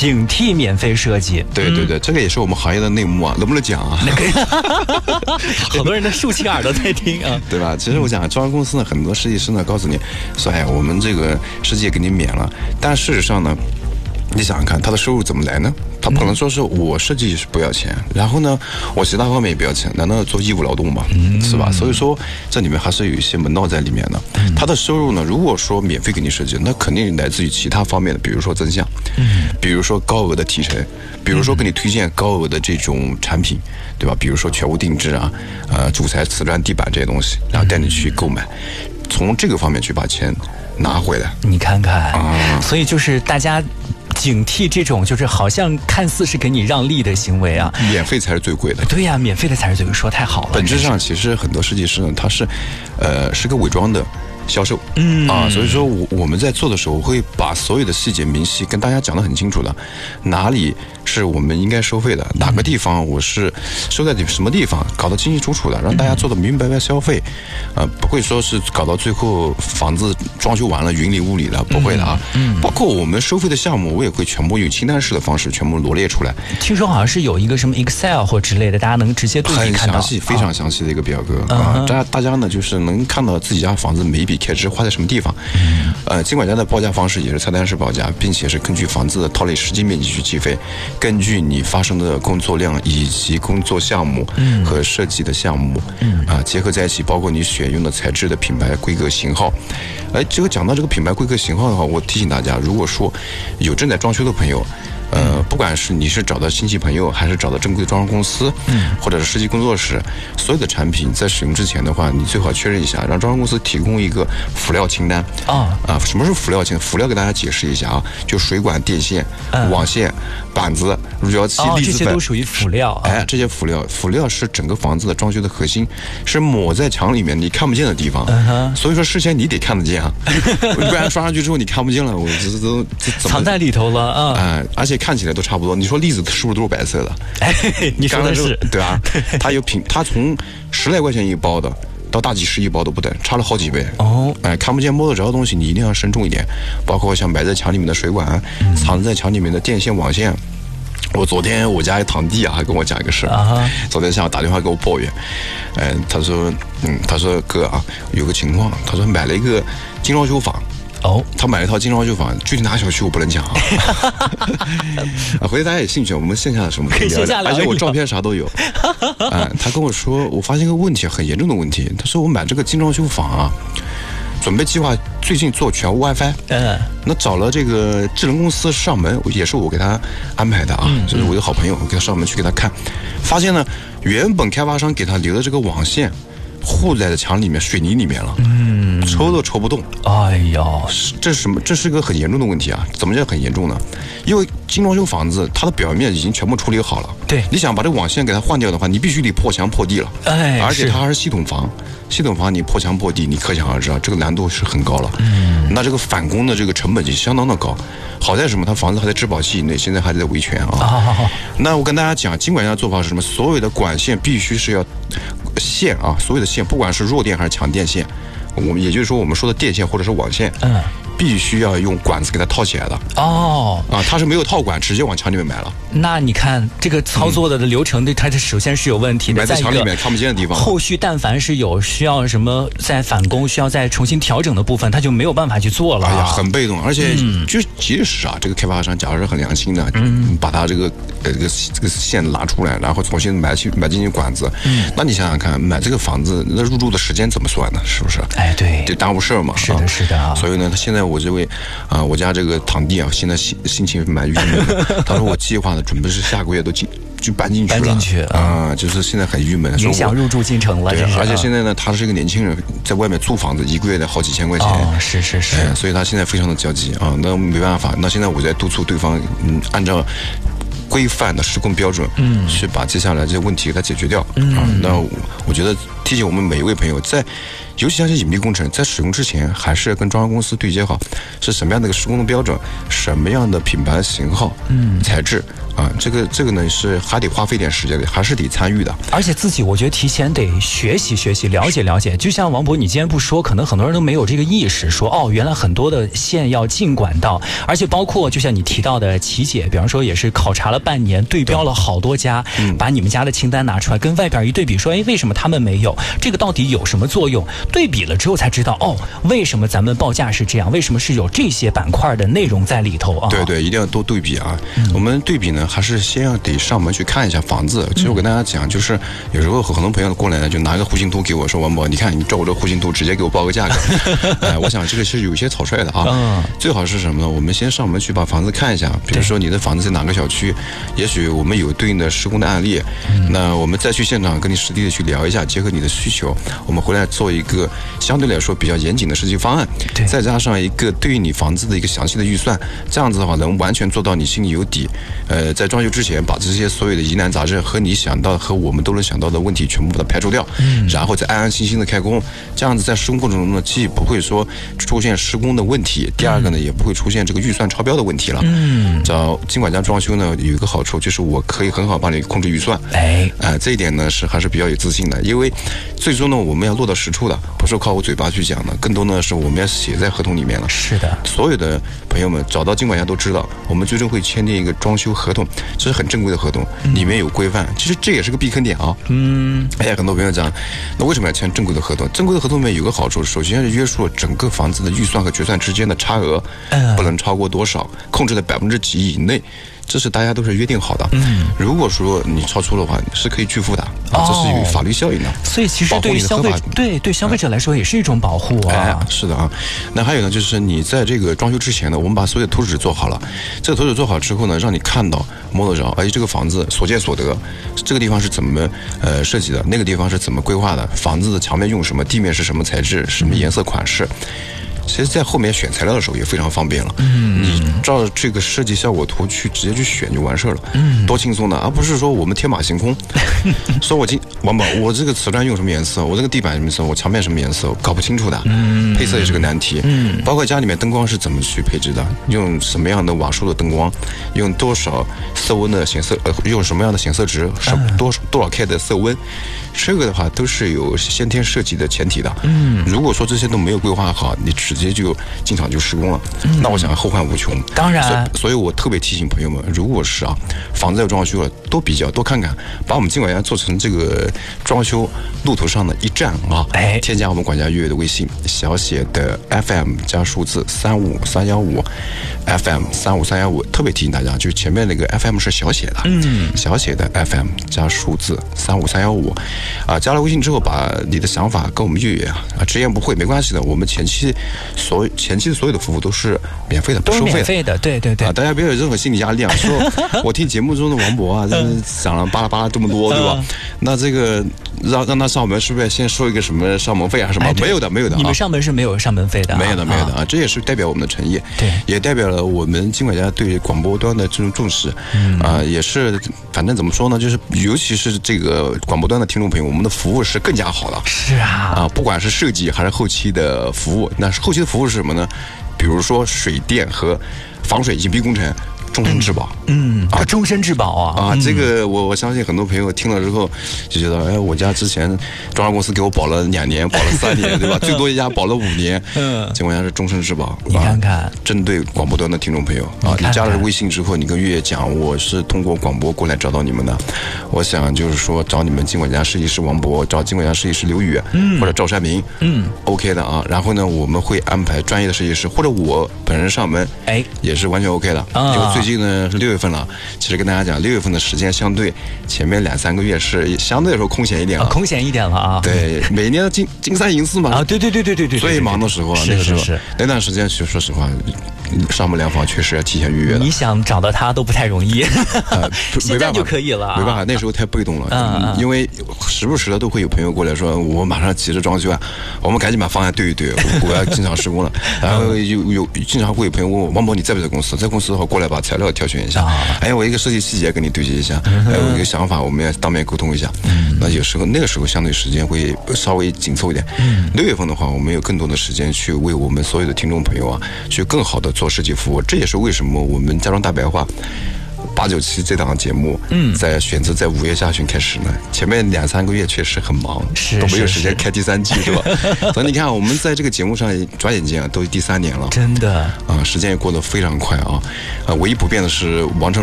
警惕免费设计。 对对对，这个也是我们行业的内幕啊，能不能讲啊？ 好多人都竖起耳朵在听啊， 对吧？其实我讲装修公司呢，很多设计师呢告诉你说，哎，我们这个设计给你免了，但事实上呢，你想想看，他的收入怎么来呢？他不能说是我设计是不要钱，然后呢，我其他方面也不要钱，难道要做义务劳动吗？是吧？所以说这里面还是有一些门道在里面的。他的收入呢，如果说免费给你设计，那肯定来自于其他方面的，比如说增项，比如说高额的提成，比如说给你推荐高额的这种产品，对吧？比如说全屋定制啊，主材、瓷砖、地板这些东西，然后带你去购买，从这个方面去把钱拿回来。 你看看所以就是大家警惕这种就是好像看似是给你让利的行为啊， 免费才是最贵的。 对呀，免费的才是最贵，说太好了。 本质上其实很多设计师呢，他是是个伪装的销售，所以说我们在做的时候会把所有的细节明细跟大家讲得很清楚的，哪里是我们应该收费的，哪个地方我是收在什么地方，搞得清清楚楚的，让大家做得明明白白消费，不会说是搞到最后房子装修完了云里雾里的，不会的啊。包括我们收费的项目，我也会全部用清单式的方式全部罗列出来。 听说好像是有一个什么 Excel 或之类的，大家能直接对比看到， 很详细，非常详细的一个表格大家呢就是能看到自己家房子每一笔开支花在什么地方。尽管家的报价方式也是菜单式报价，并且是根据房子的套类实际面积去计费，根据你发生的工作量以及工作项目和设计的项目结合在一起，包括你选用的材质的品牌、规格、型号。这个讲到这个品牌、规格、型号的话，我提醒大家，如果说有正在装修的朋友，不管是你是找到亲戚朋友，还是找到正规的装修公司，或者是设计工作室，所有的产品在使用之前的话，你最好确认一下，让装修公司提供一个辅料清单。什么是辅料清单？辅料给大家解释一下啊，就水管、电线、网线、板子、乳胶漆、粒子粉， 这些都属于辅料。 这些辅料是整个房子的装修的核心，是抹在墙里面你看不见的地方。所以说事先你得看得见啊，不然刷上去之后你看不见了，我这都藏在里头了啊。 而且看起来都差不多。你说栗子是不是都是白色的？ 你说的是对吧？它从10来块钱一包的到大几十一包都不等，差了好几倍。看不见摸得着的东西你一定要慎重一点，包括像埋在墙里面的水管，藏在墙里面的电线网线。昨天我家一堂弟还跟我讲一个事，昨天下午打电话给我抱怨，他说哥啊，有个情况，他说买了一个精装修房。他买了一套精装修房，具体哪小区我不能讲回头大家有兴趣，我们线下的什么可以聊聊，而且我照片啥都有。他跟我说，我发现个问题，很严重的问题。他说我买这个精装修房准备计划最近做全屋 WiFi，那找了这个智能公司上门，也是我给他安排的就是我有好朋友，我给他上门去给他看，发现呢，原本开发商给他留的这个网线护在墙里面、水泥里面了，抽都抽不动。 哎呦， 这是什么？这是个很严重的问题啊！怎么叫很严重呢？因为精装修房子，它的表面已经全部处理好了。 对， 你想把这个网线给它换掉的话，你必须得破墙破地了。而且它还是系统房，系统房你破墙破地，你可想而知这个难度是很高了。那这个返工的这个成本就相当的高。好在什么？它房子还在质保期以内，现在还在维权那我跟大家讲，尽管家做法是什么？所有的管线必须是要线所有的线，不管是弱电还是强电线，我们也就是说我们说的电线或者是网线，必须要用管子给它套起来的。它是没有套管，直接往墙里面埋了。 那你看这个操作的流程，对它首先是有问题的， 埋在墙里面看不见的地方。 后续但凡是有需要什么再返工，需要再重新调整的部分，它就没有办法去做了。 很被动，而且就即使这个开发商假如是很良心的，把它这个线拿出来，然后重新埋进去管子，那你想想看，买这个房子那入住的时间怎么算呢？是不是？ 对， 就耽误事儿嘛。 是的，是的所以呢，现在我这位我家这个堂弟现在心情蛮郁闷的。他说我计划的准备是下个月都就搬进去了就是现在很郁闷， 影响入住进程了。 对，而且现在呢，他是一个年轻人，在外面租房子一个月得好几千块钱。 是， 所以他现在非常的焦急那没办法，那现在我在督促对方按照规范的施工标准去把接下来这些问题给它解决掉那我觉得提醒我们每一位朋友，尤其像是隐蔽工程，在使用之前，还是要跟装修公司对接好，是什么样的一个施工的标准，什么样的品牌型号、材质啊，这个呢是还得花费点时间的，还是得参与的。 而且自己我觉得提前得学习学习，了解了解。就像王博，你今天不说，可能很多人都没有这个意识，说哦，原来很多的线要进管道，而且包括就像你提到的琪姐，比方说也是考察了半年，对标了好多家，把你们家的清单拿出来，跟外边一对比，说哎，为什么他们没有？这个到底有什么作用？对比了之后才知道，哦，为什么咱们报价是这样？为什么是有这些板块的内容在里头啊？ 对，一定要多对比啊。我们对比呢，还是先要得上门去看一下房子。其实我跟大家讲，就是有时候很多朋友过来呢，就拿个户型图给我说，王博，你看你照我这户型图，直接给我报个价格。我想这个是有一些草率的啊。最好是什么呢？我们先上门去把房子看一下，比如说你的房子在哪个小区，也许我们有对应的施工的案例，那我们再去现场跟你实地的去聊一下，结合你的需求，我们回来做一个相对来说比较严谨的设计方案，再加上一个对于你房子的一个详细的预算，这样子的话能完全做到你心里有底。在装修之前把这些所有的疑难杂症和你想到和我们都能想到的问题全部把它排除掉，然后再安安心心的开工。这样子在施工过程中呢，既不会说出现施工的问题，第二个呢也不会出现这个预算超标的问题了。找金管家装修呢有一个好处，就是我可以很好帮你控制预算。这一点呢还是比较有自信的，因为最终呢我们要落到实处的，不是靠我嘴巴去讲的，更多呢是我们要写在合同里面了。 是的，所有的朋友们找到金管家都知道，我们最终会签订一个装修合同，这是很正规的合同，里面有规范。其实这也是个避坑点啊。很多朋友讲，那为什么要签正规的合同？正规的合同里面有个好处，首先是约束了整个房子的预算和决算之间的差额，不能超过多少，控制在几%以内。这是大家都是约定好的。如果说你超出的话，是可以拒付的。这是有法律效应的。 所以其实对消费对消费者来说也是一种保护啊。 是的啊。那还有呢，就是你在这个装修之前呢，我们把所有的图纸做好了。这个图纸做好之后呢，让你看到摸得着，这个房子所见所得，这个地方是怎么设计的，那个地方是怎么规划的，房子的墙面用什么，地面是什么材质，什么颜色款式。其实在后面选材料的时候也非常方便了。你照这个设计效果图直接去选就完事了。多轻松的，而不是说我们天马行空。说王宝，我这个瓷砖用什么颜色，我这个地板什么颜色，我墙面什么颜色，搞不清楚的。配色也是个难题。包括家里面灯光是怎么去配置的，用什么样的瓦数的灯光，用多少色温的显色，用什么样的显色值，多少 K 的色温，这个的话都是有先天设计的前提的。如果说这些都没有规划好，你直接就进场就施工了，那我想后患无穷。 当然， 所以我特别提醒朋友们，如果是房子要装修了，多比较多看看，把我们金管家做成这个装修路途上的一站啊。添加我们管家粤语的微信，小写的 FM 加数字35315 FM 35315，特别提醒大家，就是前面那个 FM 是小写的，小写的 FM 加数字35315加了微信之后，把你的想法跟我们粤语直言不讳没关系的，我们前期的所有的服务都是免费的，不收费的。 免费的，对大家不要有任何心理压力说我听节目中的王博讲了巴拉巴拉这么多，对吧？那这个让他上门，是不是先收一个什么上门费什么？没有的。 你们上门是没有上门费的。 没有的这也是代表我们的诚意， 对， 也代表了我们金管家对广播端的这种重视。也是，反正怎么说呢，就是尤其是这个广播端的听众朋友，我们的服务是更加好的。 是不管是设计还是后期的服务，那后期的服务是什么呢？比如说水电和防水隐蔽工程，终身质保。 终身质保这个我相信很多朋友听了之后就觉得，我家之前装修公司给我保了2年，保了3年，对吧？最多一家保了5年，金管家是终身质保。 你看看， 针对广播端的听众朋友你加了微信之后，你跟月讲我是通过广播过来找到你们的，我想就是说找你们金管家设计师王博，找金管家设计师刘宇，或者赵山明，OK 的然后呢，我们会安排专业的设计师，或者我本人上门，也是完全 OK 的。因为最近呢是6月份了，其实跟大家讲，6月份的时间相对前面2-3个月是相对来说空闲一点了，对，每年的金3银4嘛。 对， 最忙的时候那个时候那段时间，其实说实话， 上门量房确实要提前预约的。 你想找到他都不太容易，现在就可以了。 没办法，那时候太被动了。因为时不时的都会有朋友过来说，我马上急着装修啊，我们赶紧把方案对一对，我要进场施工了。然后有经常会有朋友问我，王博你在不在公司？在公司的话过来把材料挑选一下。哎，我一个设计细节跟你对接一下，还有一个想法我们要当面沟通一下。那有时候那个时候相对时间会稍微紧凑一点。6月份的话，我们有更多的时间去为我们所有的听众朋友啊，去更好的做设计服务。这也是为什么我们家装大白话897这档节目，在选择在5月下旬开始呢。前面2-3个月确实很忙，都没有时间开第3季，是吧？所以你看，我们在这个节目上转眼间啊，都第3年了， 真的啊，时间也过得非常快啊。唯一不变的是王成